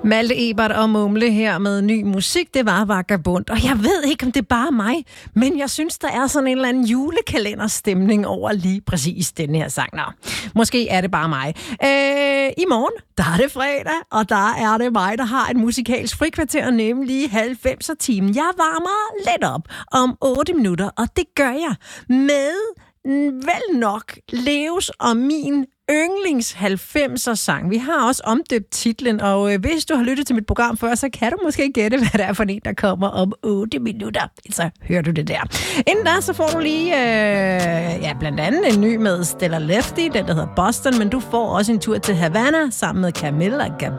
Malte Ebert og Mumle her med ny musik, det var Vagabond. Og jeg ved ikke, om det er bare mig, men jeg synes, der er sådan en eller anden julekalenderstemning over lige præcis den her sang. Nå, måske er det bare mig. I morgen, der er det fredag, og der er det mig, der har et musikalsk frikvarter, nemlig 90'er-timen. Jeg varmer lidt op om 8 minutter, og det gør jeg med vel nok Leos og min yndlings 90'er sang. Vi har også omdøbt titlen, og hvis du har lyttet til mit program før, så kan du måske gætte, hvad det er for en, der kommer om 8 minutter. Så hører du det der. Inden da, så får du lige blandt andet en ny med Stella Lefty, den der hedder Boston, men du får også en tur til Havana sammen med Camilla